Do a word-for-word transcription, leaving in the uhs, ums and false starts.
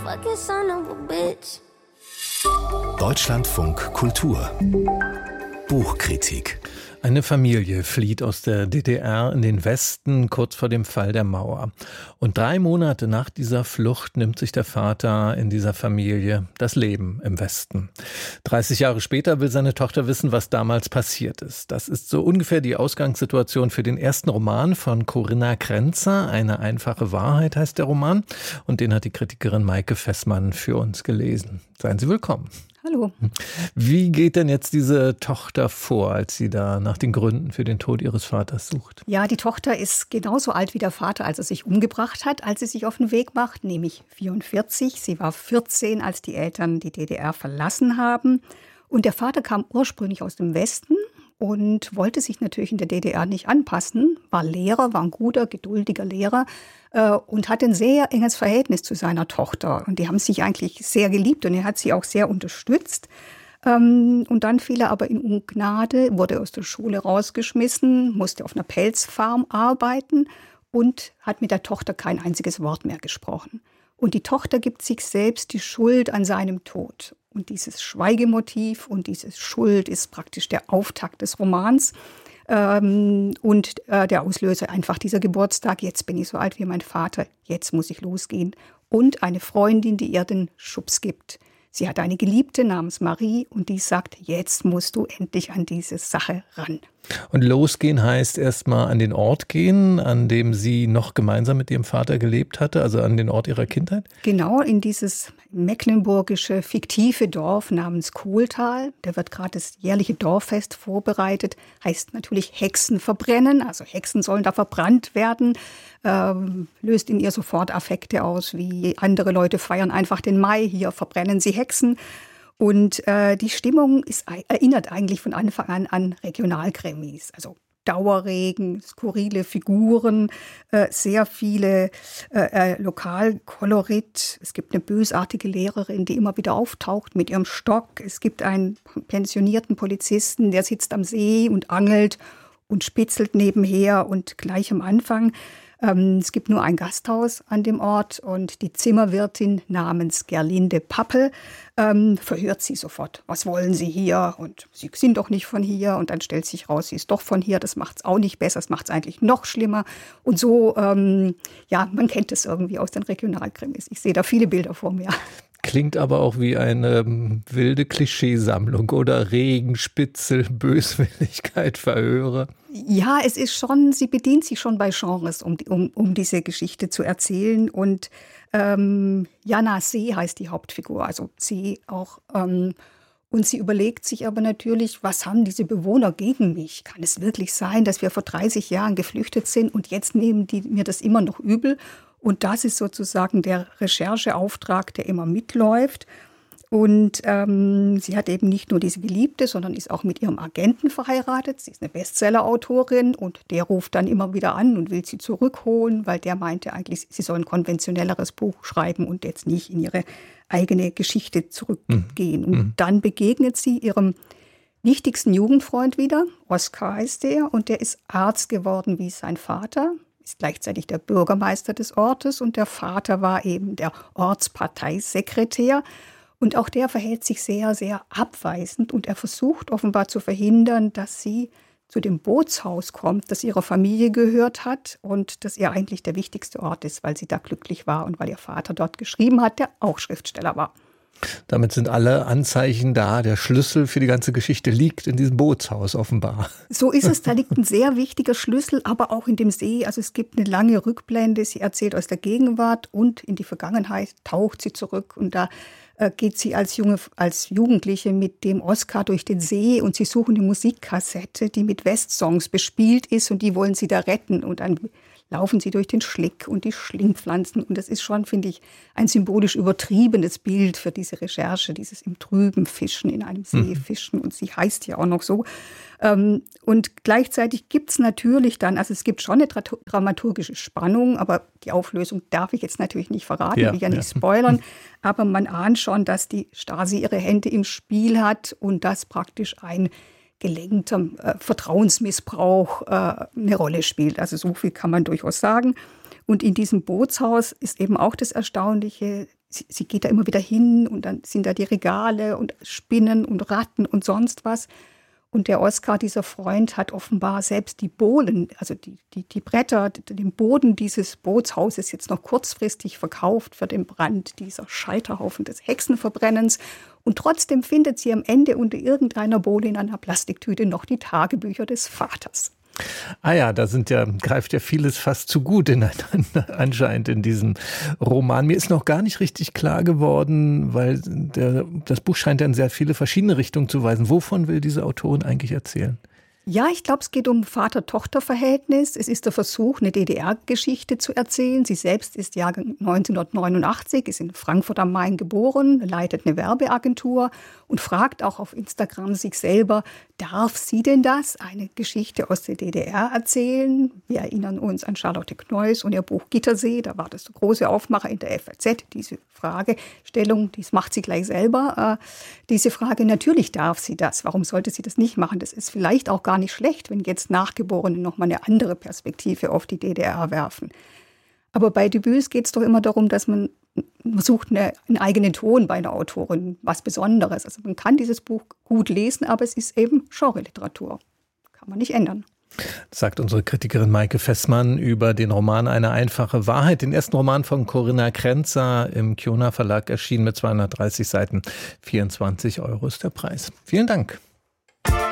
fucking son of a bitch. Deutschlandfunk Kultur Buchkritik. Eine Familie flieht aus der D D R in den Westen kurz vor dem Fall der Mauer. Und drei Monate nach dieser Flucht nimmt sich der Vater in dieser Familie das Leben im Westen. dreißig Jahre später will seine Tochter wissen, was damals passiert ist. Das ist so ungefähr die Ausgangssituation für den ersten Roman von Corinna Kränzer. Eine einfache Wahrheit heißt der Roman. Und den hat die Kritikerin Maike Fessmann für uns gelesen. Seien Sie willkommen. Hallo. Wie geht denn jetzt diese Tochter vor, als sie da nach den Gründen für den Tod ihres Vaters sucht? Ja, die Tochter ist genauso alt wie der Vater, als er sich umgebracht hat, als sie sich auf den Weg macht, nämlich vierundvierzig. Sie war vierzehn, als die Eltern die D D R verlassen haben. Und der Vater kam ursprünglich aus dem Westen und wollte sich natürlich in der D D R nicht anpassen, war Lehrer, war ein guter, geduldiger Lehrer äh, und hatte ein sehr enges Verhältnis zu seiner Tochter. Und die haben sich eigentlich sehr geliebt und er hat sie auch sehr unterstützt. Ähm, und dann fiel er aber in Ungnade, wurde aus der Schule rausgeschmissen, musste auf einer Pelzfarm arbeiten und hat mit der Tochter kein einziges Wort mehr gesprochen. Und die Tochter gibt sich selbst die Schuld an seinem Tod. Und dieses Schweigemotiv und dieses Schuld ist praktisch der Auftakt des Romans. Ähm, und äh, der Auslöser einfach dieser Geburtstag. Jetzt bin ich so alt wie mein Vater, jetzt muss ich losgehen. Und eine Freundin, die ihr den Schubs gibt. Sie hat eine Geliebte namens Marie und die sagt, jetzt musst du endlich an diese Sache ran. Und losgehen heißt erstmal an den Ort gehen, an dem sie noch gemeinsam mit ihrem Vater gelebt hatte, also an den Ort ihrer Kindheit? Genau, in dieses mecklenburgische, fiktive Dorf namens Kohltal. Da wird gerade das jährliche Dorffest vorbereitet. Heißt natürlich Hexen verbrennen, also Hexen sollen da verbrannt werden. Ähm, löst in ihr sofort Affekte aus, wie andere Leute feiern einfach den Mai, hier verbrennen sie Hexen. Und äh, die Stimmung ist, erinnert eigentlich von Anfang an an Regionalkrimis, also Dauerregen, skurrile Figuren, äh, sehr viele äh, äh, Lokalkolorit. Es gibt eine bösartige Lehrerin, die immer wieder auftaucht mit ihrem Stock. Es gibt einen pensionierten Polizisten, der sitzt am See und angelt und spitzelt nebenher. Und gleich am Anfang, ähm, es gibt nur ein Gasthaus an dem Ort und die Zimmerwirtin namens Gerlinde Pappel ähm, verhört sie sofort. Was wollen Sie hier? Und Sie sind doch nicht von hier. Und dann stellt sich raus, sie ist doch von hier. Das macht es auch nicht besser, das macht es eigentlich noch schlimmer. Und so, ähm, ja, man kennt es irgendwie aus den Regionalkrimis. Ich sehe da viele Bilder vor mir. Klingt aber auch wie eine ähm, wilde Klischeesammlung oder Regen, Spitzel, Böswilligkeit, Verhöre. Ja, es ist schon, sie bedient sich schon bei Genres, um, um, um diese Geschichte zu erzählen. Und ähm, Jana See heißt die Hauptfigur, also See auch. Ähm, und sie überlegt sich aber natürlich, was haben diese Bewohner gegen mich? Kann es wirklich sein, dass wir vor dreißig Jahren geflüchtet sind und jetzt nehmen die mir das immer noch übel? Und das ist sozusagen der Rechercheauftrag, der immer mitläuft. Und ähm, sie hat eben nicht nur diese Geliebte, sondern ist auch mit ihrem Agenten verheiratet. Sie ist eine Bestseller-Autorin und der ruft dann immer wieder an und will sie zurückholen, weil der meinte eigentlich, sie soll ein konventionelleres Buch schreiben und jetzt nicht in ihre eigene Geschichte zurückgehen. Mhm. Und dann begegnet sie ihrem wichtigsten Jugendfreund wieder, Oskar heißt der, und der ist Arzt geworden wie sein Vater. Ist gleichzeitig der Bürgermeister des Ortes und der Vater war eben der Ortsparteisekretär. Und auch der verhält sich sehr, sehr abweisend und er versucht offenbar zu verhindern, dass sie zu dem Bootshaus kommt, das ihrer Familie gehört hat und das ihr eigentlich der wichtigste Ort ist, weil sie da glücklich war und weil ihr Vater dort geschrieben hat, der auch Schriftsteller war. Damit sind alle Anzeichen da. Der Schlüssel für die ganze Geschichte liegt in diesem Bootshaus offenbar. So ist es. Da liegt ein sehr wichtiger Schlüssel, aber auch in dem See. Also es gibt eine lange Rückblende. Sie erzählt aus der Gegenwart und in die Vergangenheit taucht sie zurück. Und da äh, geht sie als junge, als Jugendliche mit dem Oskar durch den See und sie suchen eine Musikkassette, die mit Westsongs bespielt ist und die wollen sie da retten. Und dann laufen sie durch den Schlick und die Schlingpflanzen. Und das ist schon, finde ich, ein symbolisch übertriebenes Bild für diese Recherche, dieses im Trüben Fischen, in einem See fischen. Und sie heißt ja auch noch so. Und gleichzeitig gibt es natürlich dann, also es gibt schon eine dra- dramaturgische Spannung, aber die Auflösung darf ich jetzt natürlich nicht verraten, ja, will ja nicht ja. spoilern. Aber man ahnt schon, dass die Stasi ihre Hände im Spiel hat und dass praktisch ein gelenkter äh, Vertrauensmissbrauch äh, eine Rolle spielt. Also so viel kann man durchaus sagen. Und in diesem Bootshaus ist eben auch das Erstaunliche, sie, sie geht da immer wieder hin und dann sind da die Regale und Spinnen und Ratten und sonst was. Und der Oskar, dieser Freund, hat offenbar selbst die Bohlen, also die, die, die Bretter, den Boden dieses Bootshauses jetzt noch kurzfristig verkauft für den Brand, dieser Scheiterhaufen des Hexenverbrennens. Und trotzdem findet sie am Ende unter irgendeiner Bohle in einer Plastiktüte noch die Tagebücher des Vaters. Ah ja, da sind ja, greift ja vieles fast zu gut ineinander anscheinend in diesem Roman. Mir ist noch gar nicht richtig klar geworden, weil der, das Buch scheint ja in sehr viele verschiedene Richtungen zu weisen. Wovon will diese Autorin eigentlich erzählen? Ja, ich glaube, es geht um Vater-Tochter-Verhältnis. Es ist der Versuch, eine D D R-Geschichte zu erzählen. Sie selbst ist Jahrgang neunzehnhundertneunundachtzig, ist in Frankfurt am Main geboren, leitet eine Werbeagentur und fragt auch auf Instagram sich selber, darf sie denn das, eine Geschichte aus der D D R erzählen? Wir erinnern uns an Charlotte Kneuss und ihr Buch Gittersee, da war das der große Aufmacher in der F A Z, diese Fragestellung, das macht sie gleich selber. Äh, diese Frage, natürlich darf sie das, warum sollte sie das nicht machen? Das ist vielleicht auch gar nicht schlecht, wenn jetzt Nachgeborene nochmal eine andere Perspektive auf die D D R werfen. Aber bei Debüts geht es doch immer darum, dass man sucht eine, einen eigenen Ton bei einer Autorin, was Besonderes. Also man kann dieses Buch gut lesen, aber es ist eben Genre-Literatur. Kann man nicht ändern. Sagt unsere Kritikerin Maike Fessmann über den Roman Eine einfache Wahrheit. Den ersten Roman von Corinna Kränzer im Kiona Verlag erschienen mit zweihundertdreißig Seiten. vierundzwanzig Euro ist der Preis. Vielen Dank.